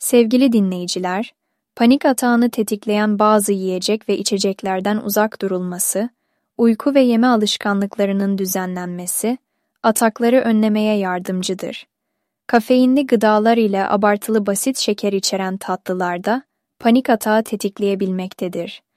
Sevgili dinleyiciler, panik atağını tetikleyen bazı yiyecek ve içeceklerden uzak durulması, uyku ve yeme alışkanlıklarının düzenlenmesi, atakları önlemeye yardımcıdır. Kafeinli gıdalar ile abartılı basit şeker içeren tatlılar da panik atağı tetikleyebilmektedir.